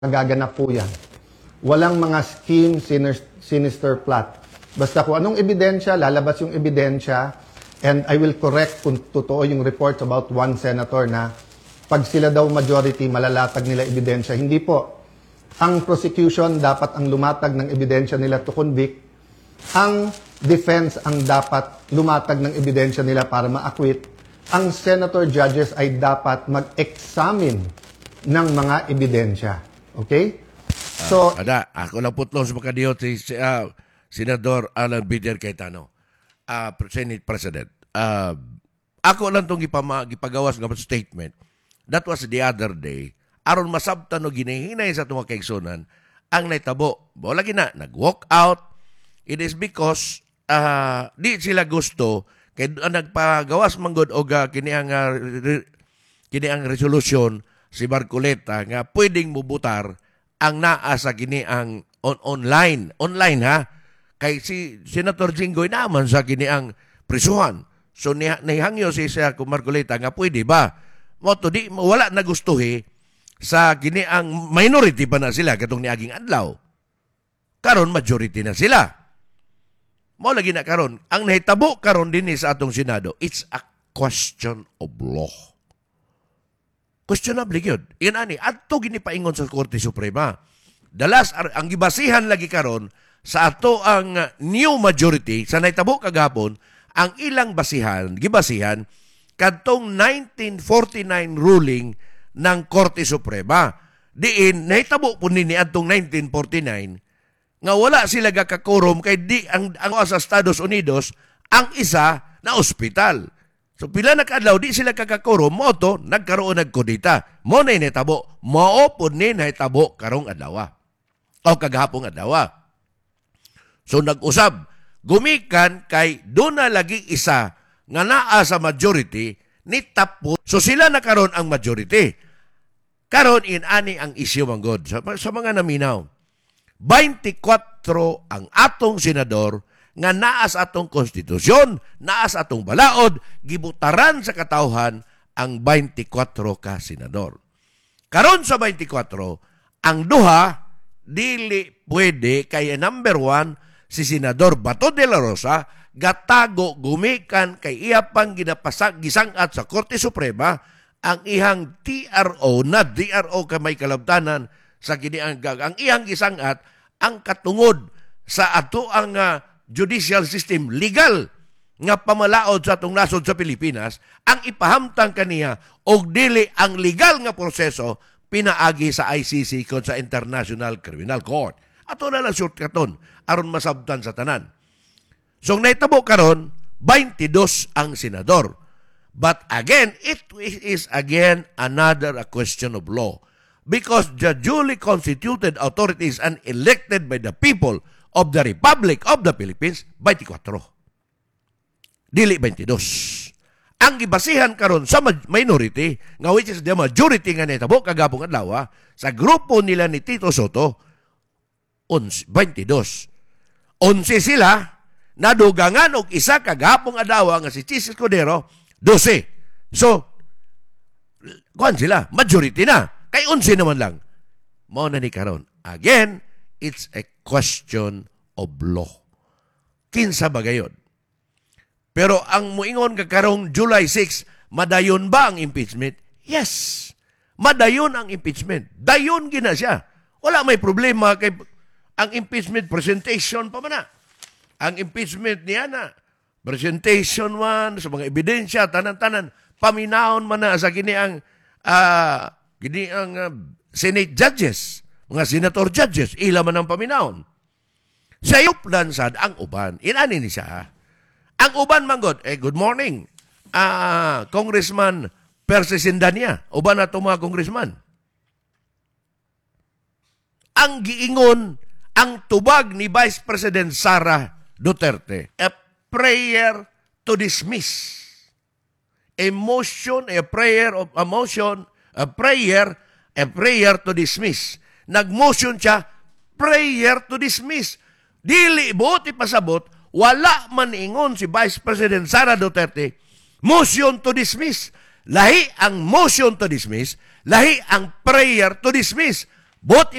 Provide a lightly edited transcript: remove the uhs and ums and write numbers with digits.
Nagaganap po yan. Walang mga scheme, sinister plot. Basta kung anong ebidensya, lalabas yung ebidensya, and I will correct kung totoo yung reports about one senator na pag sila daw majority, malalatag nila ebidensya. Hindi po. Ang prosecution dapat ang lumatag ng ebidensya nila to convict. Ang defense ang dapat lumatag ng ebidensya nila para ma-acquit. Ang senator judges ay dapat mag-examine ng mga ebidensya. Okay? So, ako lang putlong sa makadiyo si Senador Alan Bider Cayetano, Senate President. Ako lang itong gipagawas ng statement. That was the other day. Aron masabtan o ginihinay sa itong kaigsunan, ang naitabo. Lagi na, nag-walk out. It is because di sila gusto kay nagpagawas manggod og kini ang resolution si Marcoleta nga pwedeng mubutar ang naa sa kini ang online ha, kay si Senator Jinggoy naman sa kini ang prisuhan. So nihangyo si Marcoleta nga pwede ba mo to di wala nagustuhi sa kini ang minority pa na sila katong niaging adlaw. Karon majority na sila. Mo lagi na karon ang nahitabo karon dinhi sa atong Senado, it's a question of law. Questionable yun. Yan ani, ato ginipaingon sa Korte Suprema. Dalas, ang gibasihan lagi karon sa ato ang new majority, sa naitabo kagapon, ang ilang gibasihan, kadtong 1949 ruling ng Korte Suprema. Diin, nahitabo po nini atong 1949, nga wala sila gakakorum kay di ang sa Estados Unidos, ang isa na ospital. So pila nakadlaw di sila kakakorum mo to nagkaroon nagkudita. Mo na initabo, mao pud ni nahitabo karong adlaw. O kagahapong adlaw. So nag-usab gumikan kay do na lagi isa nga naa sa majority ni tapo. So sila na karon ang majority. Karon inani ang issue manggod sa mga naminaw. 24 ang atong senador nga naas atong konstitusyon, naas atong balaod, gibutaran sa katawhan ang 24 ka senador. Karon sa 24, ang duha, dili pwede kay number 1, si Senador Bato de la Rosa, gatago gumikan kay iya pang gisangat sa Korte Suprema, ang ihang TRO, na DRO ka may kalabtanan sa kiniang ang ihang gisangat, ang katungod sa ato ang judicial system, legal nga pamalaod sa atong nasod sa Pilipinas, ang ipahamtang kaniya og dili ang legal nga proseso pinaagi sa ICC kon sa International Criminal Court. Ato na lang shortcuton aron masabtan sa tanan. So naitabo karon 22 ang senador. But again, it is again another question of law because the duly constituted authorities and elected by the people of the Republic of the Philippines, 24. Dili 22. Ang gibasihan karon sa minority, nga which is the majority nga nitabo kagabong adlaw, sa grupo nila ni Tito Soto, 22. 11 sila, nadugangan og isa kagabong adlaw nga si Chis Escudero, 12. So, kuan sila, majority na. Kay 11 naman lang. Mao na ni karon. Again, it's a question of law. Kinsa ba gayon? Pero ang muingon karong July 6, madayon ba ang impeachment? Yes. Madayon ang impeachment. Dayon gina siya. Wala may problema kay ang impeachment presentation pa man na. Ang impeachment niya na presentation man sa mga ebidensya tanan-tanan paminahon man na sa gini ang Senate judges. Mga senator judges, ila man ang paminahon. Sa iyuplan sad ang uban. Inani ni siya. Ang uban manggod, good morning, Congressman Percy Sindania. Uban na itong mga congressman. Ang giingon, ang tubag ni Vice President Sara Duterte, a prayer to dismiss. A prayer to dismiss. Nag-motion siya, prayer to dismiss. Dili buti pasabot, wala man ingon si Vice President Sara Duterte, motion to dismiss. Lahi ang motion to dismiss, lahi ang prayer to dismiss. Both